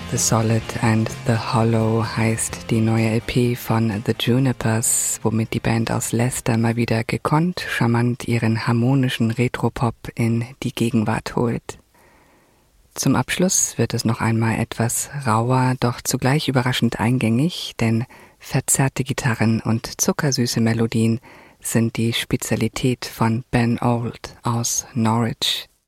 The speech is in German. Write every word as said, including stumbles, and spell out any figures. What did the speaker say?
The Solid and the Hollow heißt die neue L P von The Junipers, womit die Band aus Leicester mal wieder gekonnt, charmant ihren harmonischen Retropop in die Gegenwart holt. Zum Abschluss wird es noch einmal etwas rauer, doch zugleich überraschend eingängig, denn verzerrte Gitarren und zuckersüße Melodien sind die Spezialität von Ben Old aus Norwich.